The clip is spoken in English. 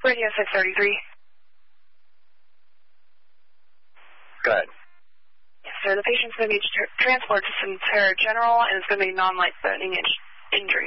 Radio 633. Go ahead. Yes, sir. The patient's going to be transported to Sentara General, and it's going to be non-life-threatening injury.